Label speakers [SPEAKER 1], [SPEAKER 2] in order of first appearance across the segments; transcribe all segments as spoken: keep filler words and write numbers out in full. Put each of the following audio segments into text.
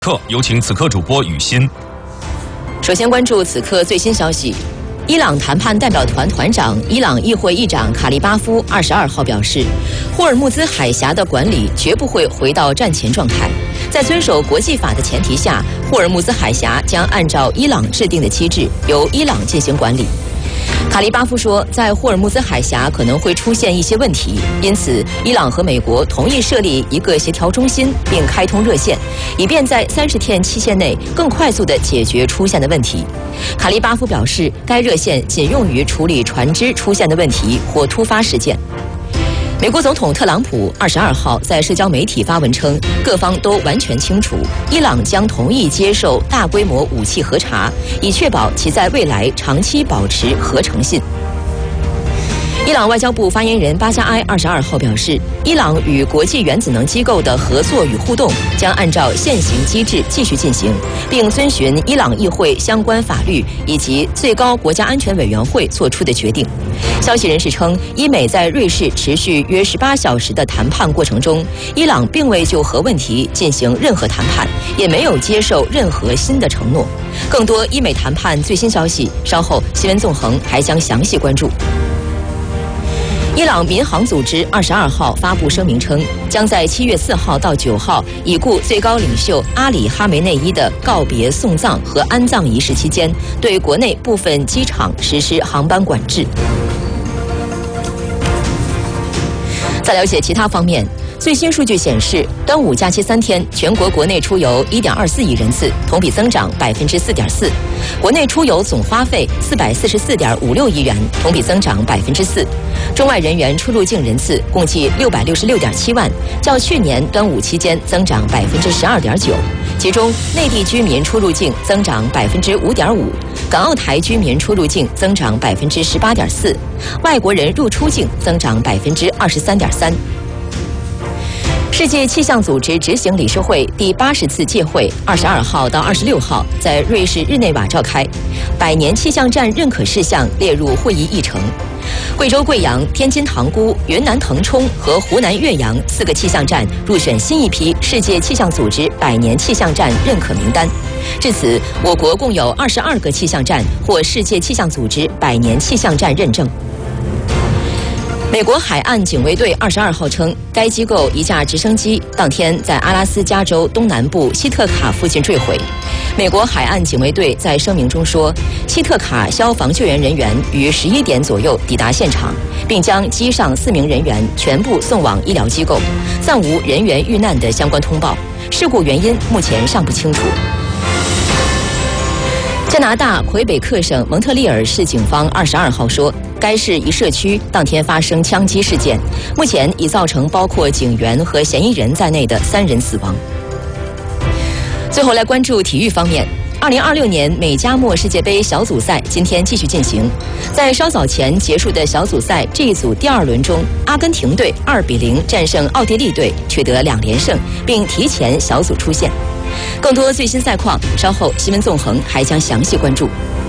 [SPEAKER 1] 刻有请此刻主播雨欣。
[SPEAKER 2] 首先关注此刻最新消息。伊朗谈判代表团团长、伊朗议会议长卡利巴夫二十二号表示，霍尔木兹海峡的管理绝不会回到战前状态，在遵守国际法的前提下，霍尔木兹海峡将按照伊朗制定的机制由伊朗进行管理。卡利巴夫说，在霍尔木兹海峡可能会出现一些问题，因此伊朗和美国同意设立一个协调中心，并开通热线，以便在三十天期限内更快速地解决出现的问题。卡利巴夫表示，该热线仅用于处理船只出现的问题或突发事件。美国总统特朗普二十二号在社交媒体发文称，各方都完全清楚，伊朗将同意接受大规模武器核查，以确保其在未来长期保持核诚信。伊朗外交部发言人巴加埃二十二号表示，伊朗与国际原子能机构的合作与互动将按照现行机制继续进行，并遵循伊朗议会相关法律以及最高国家安全委员会作出的决定。消息人士称，伊美在瑞士持续约十八小时的谈判过程中，伊朗并未就核问题进行任何谈判，也没有接受任何新的承诺。更多伊美谈判最新消息，稍后新闻纵横还将详细关注。伊朗民航组织二十二号发布声明称，将在七月四号到九号已故最高领袖阿里哈梅内伊的告别送葬和安葬仪式期间，对国内部分机场实施航班管制。在了解其他方面，最新数据显示，端午假期三天，全国国内出游一点二四亿人次，同比增长百分之四点四。国内出游总花费四百四十四点五六亿元，同比增长百分之四。中外人员出入境人次共计六百六十六点七万，较去年端午期间增长百分之十二点九。其中，内地居民出入境增长百分之五点五，港澳台居民出入境增长百分之十八点四，外国人入出境增长百分之二十三点三。世界气象组织执行理事会第八十次届会二十二号到二十六号在瑞士日内瓦召开，百年气象站认可事项列入会议议程。贵州贵阳、天津塘沽、云南腾冲和湖南岳阳四个气象站入选新一批世界气象组织百年气象站认可名单。至此，我国共有二十二个气象站获世界气象组织百年气象站认证。美国海岸警卫队二十二号称，该机构一架直升机当天在阿拉斯加州东南部希特卡附近坠毁。美国海岸警卫队在声明中说，希特卡消防救援人员于十一点左右抵达现场，并将机上四名人员全部送往医疗机构，暂无人员遇难的相关通报。事故原因目前尚不清楚。加拿大魁北克省蒙特利尔市警方二十二号说，该市一社区当天发生枪击事件，目前已造成包括警员和嫌疑人在内的三人死亡。最后来关注体育方面，二零二六年美加墨世界杯小组赛今天继续进行。在稍早前结束的小组赛这一组第二轮中，阿根廷队二比零战胜奥地利队，取得两连胜，并提前小组出线。更多最新赛况，稍后新闻纵横还将详细关注。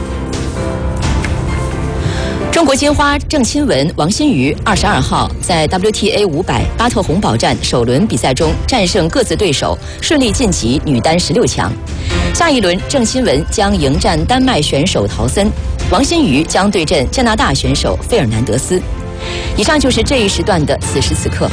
[SPEAKER 2] 中国金花郑钦文、王欣瑜二十二号在 W T A 五百巴特洪堡站首轮比赛中战胜各自对手，顺利晋级女单十六强。下一轮，郑钦文将迎战丹麦选手陶森，王欣瑜将对阵加拿大选手费尔南德斯。以上就是这一时段的此时此刻。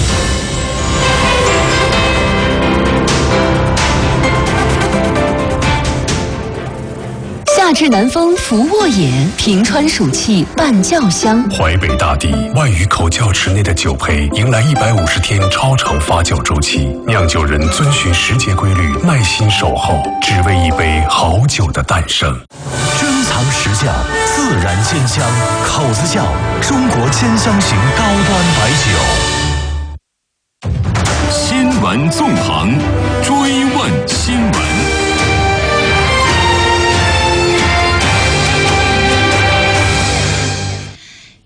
[SPEAKER 3] 夏至南风拂沃野，平川暑气伴酱香。
[SPEAKER 4] 淮北大地万余口窖池内的酒胚迎来一百五十天超长发酵周期，酿酒人遵循时节规律，耐心守候，只为一杯好酒的诞生。
[SPEAKER 5] 珍藏实窖，自然鲜香，口子窖中国千香型高端白酒。
[SPEAKER 1] 新闻纵横，追问新闻。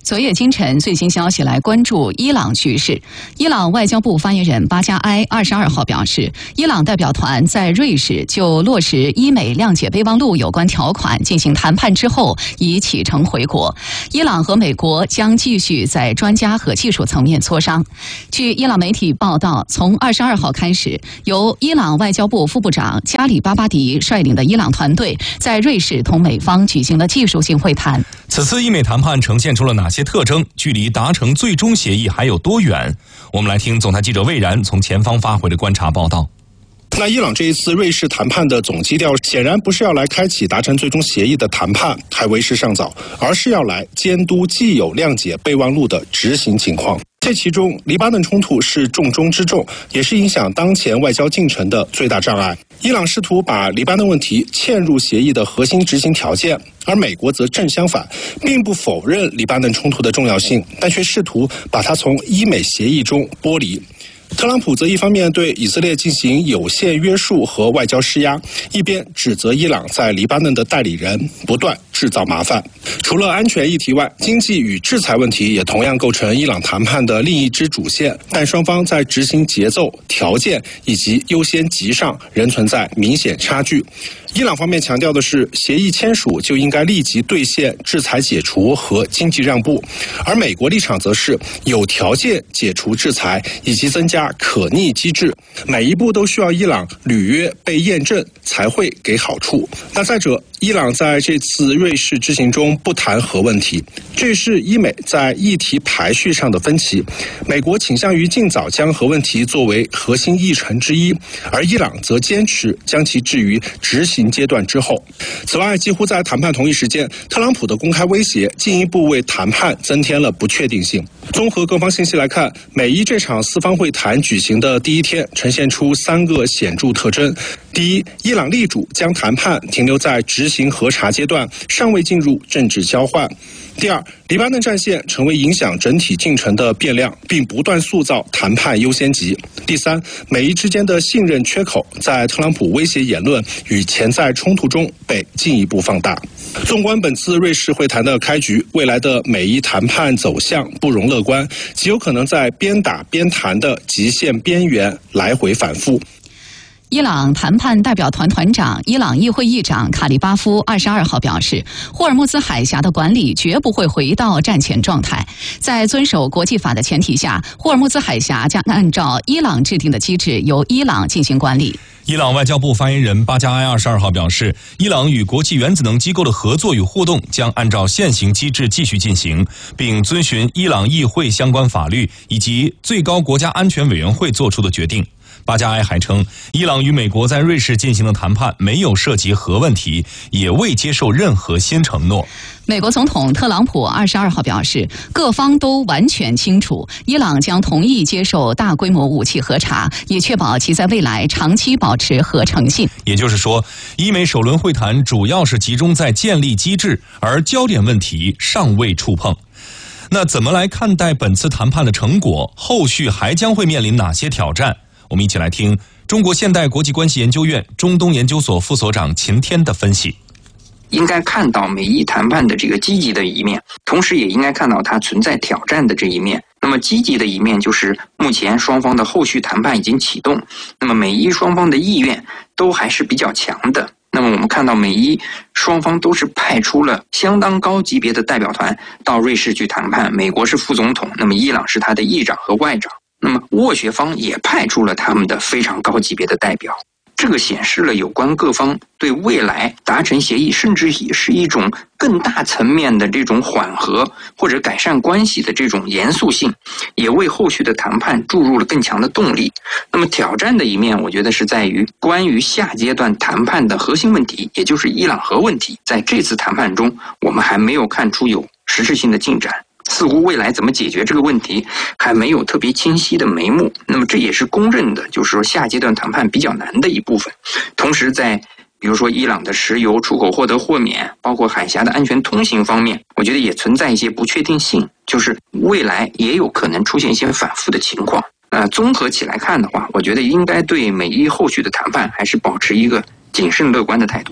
[SPEAKER 3] 昨夜今晨最新消息来关注伊朗局势。伊朗外交部发言人巴加埃二十二号表示，伊朗代表团在瑞士就落实伊美谅解备忘录有关条款进行谈判之后，已启程回国。伊朗和美国将继续在专家和技术层面磋商。据伊朗媒体报道，从二十二号开始，由伊朗外交部副部长加里巴巴迪率领的伊朗团队在瑞士同美方举行了技术性会谈。
[SPEAKER 6] 此次伊美谈判呈现出了哪些特征？距离达成最终协议还有多远？我们来听总台记者魏然从前方发回的观察报道。
[SPEAKER 7] 那伊朗这一次瑞士谈判的总基调显然不是要来开启达成最终协议的谈判，还为时尚早，而是要来监督既有谅解备忘录的执行情况。这其中，黎巴嫩冲突是重中之重，也是影响当前外交进程的最大障碍。伊朗试图把黎巴嫩问题嵌入协议的核心执行条件，而美国则正相反，并不否认黎巴嫩冲突的重要性，但却试图把它从伊美协议中剥离。特朗普则一方面对以色列进行有限约束和外交施压，一边指责伊朗在黎巴嫩的代理人不断制造麻烦。除了安全议题外，经济与制裁问题也同样构成伊朗谈判的另一支主线，但双方在执行节奏、条件以及优先级上仍存在明显差距。伊朗方面强调的是，协议签署就应该立即兑现制裁解除和经济让步，而美国立场则是有条件解除制裁以及增加可逆机制，每一步都需要伊朗履约被验证才会给好处。那再者，伊朗在这次瑞士之行中不谈核问题，这是伊美在议题排序上的分歧。美国倾向于尽早将核问题作为核心议程之一，而伊朗则坚持将其置于执行阶段之后。此外，几乎在谈判同一时间，特朗普的公开威胁进一步为谈判增添了不确定性。综合各方信息来看，美伊这场四方会谈举行的第一天呈现出三个显著特征。第一，伊朗力主将谈判停留在执行核查阶段，尚未进入政治交换。第二，黎巴嫩战线成为影响整体进程的变量，并不断塑造谈判优先级。第三，美伊之间的信任缺口在特朗普威胁言论与潜在冲突中被进一步放大。纵观本次瑞士会谈的开局，未来的美伊谈判走向不容乐观，极有可能在边打边谈的极限边缘来回反复。
[SPEAKER 3] 伊朗谈判代表团团长、伊朗议会议长卡利巴夫二十二号表示，霍尔木兹海峡的管理绝不会回到战前状态。在遵守国际法的前提下，霍尔木兹海峡将按照伊朗制定的机制由伊朗进行管理。
[SPEAKER 6] 伊朗外交部发言人巴加埃二十二号表示，伊朗与国际原子能机构的合作与互动将按照现行机制继续进行，并遵循伊朗议会相关法律以及最高国家安全委员会作出的决定。巴加埃还称，伊朗与美国在瑞士进行的谈判没有涉及核问题，也未接受任何新承诺。
[SPEAKER 3] 美国总统特朗普二十二号表示，各方都完全清楚，伊朗将同意接受大规模武器核查，以确保其在未来长期保持核诚信。
[SPEAKER 6] 也就是说，伊美首轮会谈主要是集中在建立机制，而焦点问题尚未触碰。那怎么来看待本次谈判的成果？后续还将会面临哪些挑战？我们一起来听中国现代国际关系研究院中东研究所副所长秦天的分析。
[SPEAKER 8] 应该看到美伊谈判的这个积极的一面，同时也应该看到它存在挑战的这一面。那么积极的一面就是目前双方的后续谈判已经启动，那么美伊双方的意愿都还是比较强的。那么我们看到美伊双方都是派出了相当高级别的代表团到瑞士去谈判，美国是副总统，那么伊朗是他的议长和外长。那么斡旋方也派出了他们的非常高级别的代表，这个显示了有关各方对未来达成协议，甚至也是一种更大层面的这种缓和或者改善关系的这种严肃性，也为后续的谈判注入了更强的动力。那么挑战的一面，我觉得是在于关于下阶段谈判的核心问题，也就是伊朗核问题，在这次谈判中，我们还没有看出有实质性的进展。似乎未来怎么解决这个问题还没有特别清晰的眉目，那么这也是公认的，就是说下阶段谈判比较难的一部分。同时在比如说伊朗的石油出口获得豁免，包括海峡的安全通行方面，我觉得也存在一些不确定性，就是未来也有可能出现一些反复的情况。呃，综合起来看的话，我觉得应该对美伊后续的谈判还是保持一个谨慎乐观的态度。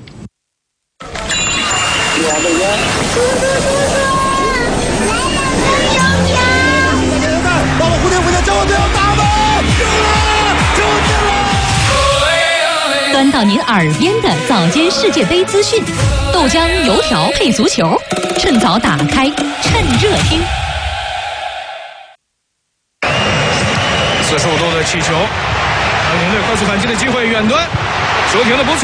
[SPEAKER 9] 端到您耳边的早间世界杯资讯，豆浆油条配足球，趁早打开，趁热听。
[SPEAKER 10] 四十五度的气球，辽宁队快速反击的机会，远端球停的不错。